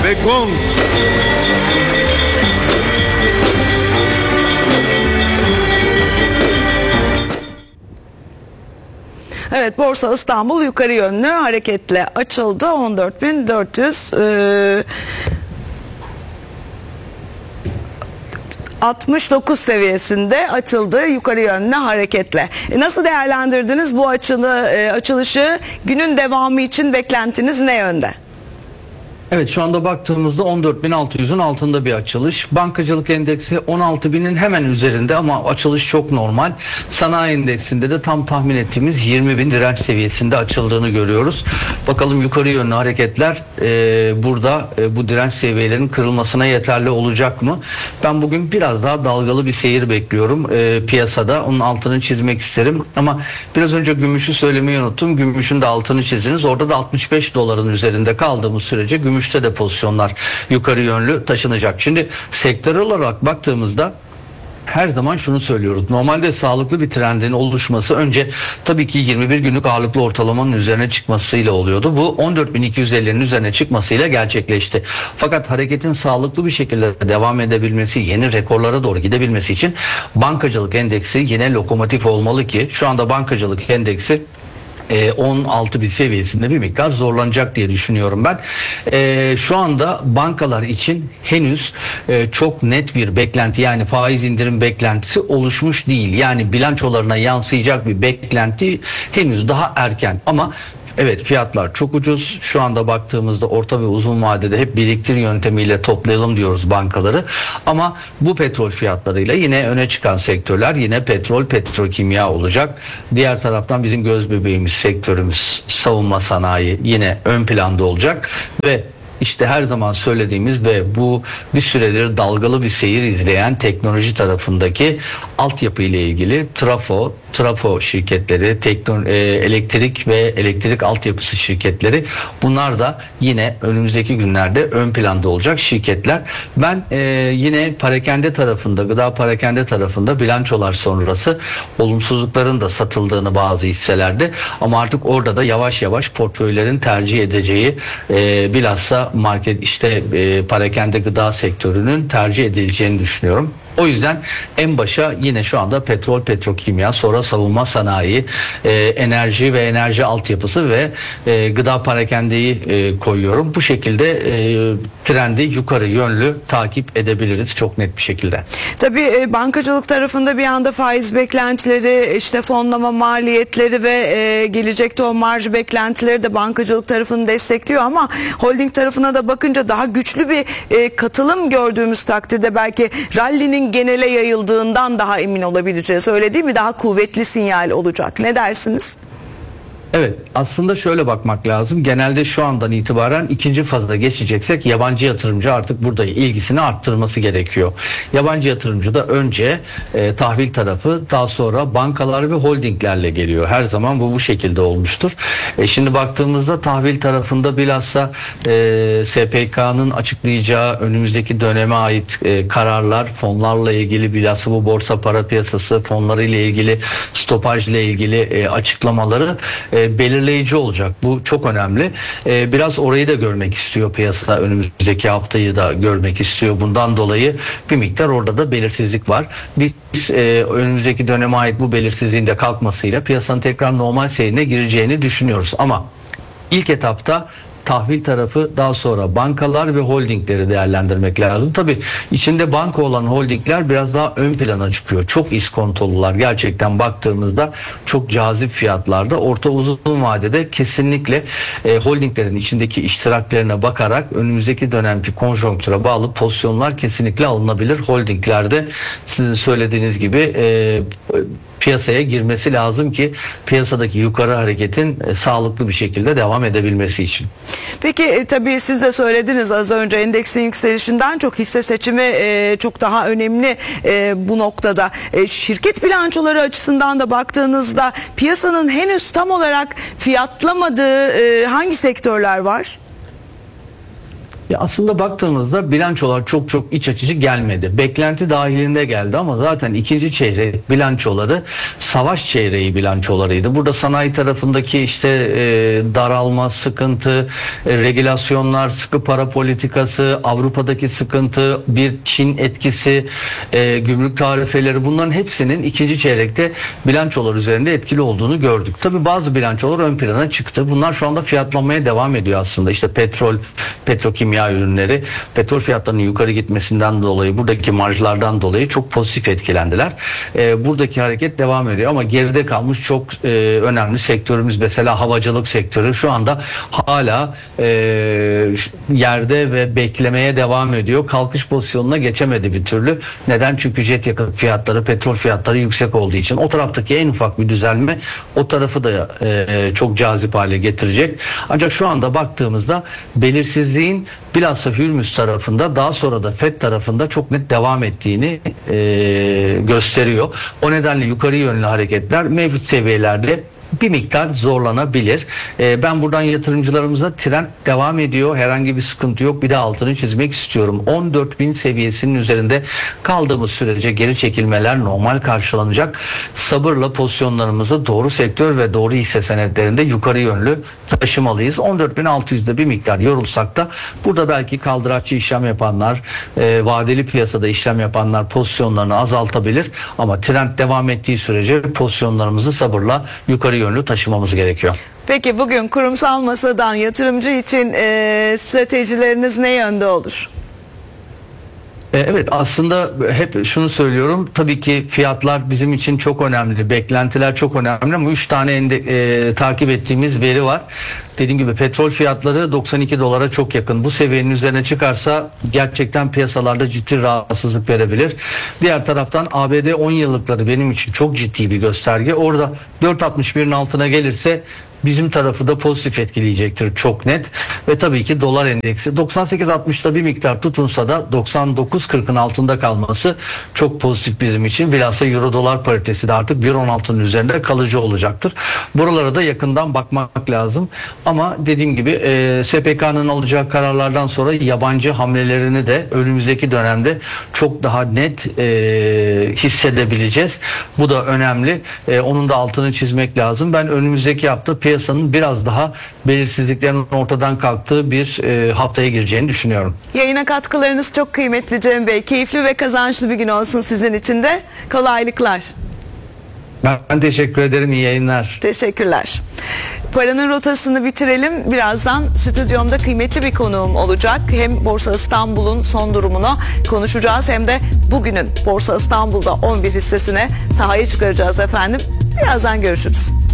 ve GONG. Evet, Borsa İstanbul yukarı yönlü hareketle açıldı. 14.469 seviyesinde açıldı yukarı yönlü hareketle. Nasıl değerlendirdiniz bu açılışı? Günün devamı için beklentiniz ne yönde? Evet, şu anda baktığımızda 14.600'ün altında bir açılış. Bankacılık endeksi 16.000'in hemen üzerinde ama açılış çok normal. Sanayi endeksinde de tam tahmin ettiğimiz 20.000 direnç seviyesinde açıldığını görüyoruz. Bakalım yukarı yönlü hareketler burada bu direnç seviyelerinin kırılmasına yeterli olacak mı? Ben bugün biraz daha dalgalı bir seyir bekliyorum piyasada. Onun altını çizmek isterim. Ama biraz önce gümüşü söylemeyi unuttum. Gümüşün de altını çiziniz. Orada da 65 doların üzerinde kaldığımız sürece gümüşte de pozisyonlar yukarı yönlü taşınacak. Şimdi sektörel olarak baktığımızda her zaman şunu söylüyoruz. Normalde sağlıklı bir trendin oluşması önce tabii ki 21 günlük ağırlıklı ortalamanın üzerine çıkmasıyla oluyordu. Bu 14.250'nin üzerine çıkmasıyla gerçekleşti. Fakat hareketin sağlıklı bir şekilde devam edebilmesi, yeni rekorlara doğru gidebilmesi için bankacılık endeksi yine lokomotif olmalı ki şu anda bankacılık endeksi 16.000 seviyesinde bir miktar zorlanacak diye düşünüyorum ben. Şu anda bankalar için henüz çok net bir beklenti, yani faiz indirim beklentisi oluşmuş değil. Yani bilançolarına yansıyacak bir beklenti henüz daha erken ama evet, fiyatlar çok ucuz. Şu anda baktığımızda orta ve uzun vadede hep biriktir yöntemiyle toplayalım diyoruz bankaları. Ama bu petrol fiyatlarıyla yine öne çıkan sektörler yine petrol, petrokimya olacak. Diğer taraftan bizim göz bebeğimiz sektörümüz savunma sanayi yine ön planda olacak ve İşte her zaman söylediğimiz ve bu bir süredir dalgalı bir seyir izleyen teknoloji tarafındaki altyapı ile ilgili trafo şirketleri, elektrik ve elektrik altyapısı şirketleri, bunlar da yine önümüzdeki günlerde ön planda olacak şirketler. Ben yine parakende tarafında, gıda parakende tarafında bilançolar sonrası olumsuzlukların da satıldığını bazı hisselerde, ama artık orada da yavaş yavaş portföylerin tercih edeceği bilhassa parakende gıda sektörünün tercih edileceğini düşünüyorum. O yüzden en başa yine şu anda petrol, petrokimya, sonra savunma sanayi, enerji ve enerji altyapısı ve gıda parakendeyi koyuyorum. Bu şekilde trendi yukarı yönlü takip edebiliriz çok net bir şekilde. Tabii bankacılık tarafında bir anda faiz beklentileri, işte fonlama maliyetleri ve gelecekte o marj beklentileri de bankacılık tarafını destekliyor ama holding tarafına da bakınca daha güçlü bir katılım gördüğümüz takdirde belki rally'nin genele yayıldığından daha emin olabileceğiz. Öyle değil mi? Daha kuvvetli sinyal olacak. Ne dersiniz? Evet, aslında şöyle bakmak lazım. Genelde şu andan itibaren ikinci fazda geçeceksek yabancı yatırımcı artık burada ilgisini arttırması gerekiyor. Yabancı yatırımcı da önce tahvil tarafı, daha sonra bankalar ve holdinglerle geliyor. Her zaman bu şekilde olmuştur. Şimdi baktığımızda tahvil tarafında bilhassa SPK'nın açıklayacağı önümüzdeki döneme ait kararlar, fonlarla ilgili bilhassa bu borsa para piyasası fonları ile ilgili, stopajla ilgili açıklamaları belirleyici olacak. Bu çok önemli. Biraz orayı da görmek istiyor piyasa. Önümüzdeki haftayı da görmek istiyor. Bundan dolayı bir miktar orada da belirsizlik var. Biz önümüzdeki döneme ait bu belirsizliğin de kalkmasıyla piyasanın tekrar normal seyrine gireceğini düşünüyoruz. Ama ilk etapta tahvil tarafı, daha sonra bankalar ve holdingleri değerlendirmek lazım. Tabii içinde banka olan holdingler biraz daha ön plana çıkıyor. Çok iskontolular. Gerçekten baktığımızda çok cazip fiyatlarda. Orta uzun vadede kesinlikle holdinglerin içindeki iştiraklerine bakarak önümüzdeki dönemki konjonktüre bağlı pozisyonlar kesinlikle alınabilir. Holdinglerde sizin söylediğiniz gibi piyasaya girmesi lazım ki piyasadaki yukarı hareketin sağlıklı bir şekilde devam edebilmesi için. Peki tabii siz de söylediniz az önce, endeksin yükselişinden çok hisse seçimi çok daha önemli bu noktada. Şirket bilançoları açısından da baktığınızda piyasanın henüz tam olarak fiyatlamadığı hangi sektörler var? Ya aslında baktığımızda bilançolar çok çok iç açıcı gelmedi. Beklenti dahilinde geldi ama zaten ikinci çeyrek bilançoları savaş çeyreği bilançolarıydı. Burada sanayi tarafındaki işte daralma, sıkıntı, regülasyonlar, sıkı para politikası, Avrupa'daki sıkıntı, bir Çin etkisi, gümrük tarifeleri, bunların hepsinin ikinci çeyrekte bilançolar üzerinde etkili olduğunu gördük. Tabii bazı bilançolar ön plana çıktı. Bunlar şu anda fiyatlanmaya devam ediyor aslında. İşte petrol, petrokimya ürünleri petrol fiyatlarının yukarı gitmesinden dolayı, buradaki marjlardan dolayı çok pozitif etkilendiler. Buradaki hareket devam ediyor ama geride kalmış çok önemli sektörümüz, mesela havacılık sektörü şu anda hala yerde ve beklemeye devam ediyor. Kalkış pozisyonuna geçemedi bir türlü. Neden? Çünkü jet yakıt fiyatları, petrol fiyatları yüksek olduğu için. O taraftaki en ufak bir düzelme o tarafı da çok cazip hale getirecek. Ancak şu anda baktığımızda belirsizliğin bilhassa Hürmüz tarafında, daha sonra da FED tarafında çok net devam ettiğini gösteriyor. O nedenle yukarı yönlü hareketler mevcut seviyelerde bir miktar zorlanabilir. Ben buradan yatırımcılarımıza trend devam ediyor. Herhangi bir sıkıntı yok. Bir de altını çizmek istiyorum. 14.000 seviyesinin üzerinde kaldığımız sürece geri çekilmeler normal karşılanacak. Sabırla pozisyonlarımızı doğru sektör ve doğru hisse senetlerinde yukarı yönlü taşımalıyız. 14.600'de bir miktar yorulsak da burada belki kaldıraççı işlem yapanlar, vadeli piyasada işlem yapanlar pozisyonlarını azaltabilir. Ama trend devam ettiği sürece pozisyonlarımızı sabırla yukarı yönlü taşımamız gerekiyor. Peki bugün kurumsal masadan yatırımcı için stratejileriniz ne yönde olur? Evet, aslında hep şunu söylüyorum. Tabii ki fiyatlar bizim için çok önemli. Beklentiler çok önemli ama 3 tane takip ettiğimiz veri var. Dediğim gibi petrol fiyatları 92 dolara çok yakın. Bu seviyenin üzerine çıkarsa gerçekten piyasalarda ciddi rahatsızlık verebilir. Diğer taraftan ABD 10 yıllıkları benim için çok ciddi bir gösterge. Orada 4.61'in altına gelirse bizim tarafı da pozitif etkileyecektir çok net. Ve tabii ki dolar endeksi 98.60'da bir miktar tutunsa da 99.40'ın altında kalması çok pozitif bizim için. Bilhassa euro dolar paritesi de artık 1.16'nın üzerinde kalıcı olacaktır. Buralara da yakından bakmak lazım. Ama dediğim gibi SPK'nın alacağı kararlardan sonra yabancı hamlelerini de önümüzdeki dönemde çok daha net hissedebileceğiz. Bu da önemli. Onun da altını çizmek lazım. Ben önümüzdeki hafta piyasanın biraz daha belirsizliklerin ortadan kalktığı bir haftaya gireceğini düşünüyorum. Yayına katkılarınız çok kıymetli Cem Bey. Keyifli ve kazançlı bir gün olsun sizin için de. Kolaylıklar. Ben teşekkür ederim. İyi yayınlar. Teşekkürler. Paranın rotasını bitirelim. Birazdan stüdyomda kıymetli bir konuğum olacak. Hem Borsa İstanbul'un son durumunu konuşacağız hem de bugünün Borsa İstanbul'da 11 hissesine sahaya çıkaracağız efendim. Birazdan görüşürüz.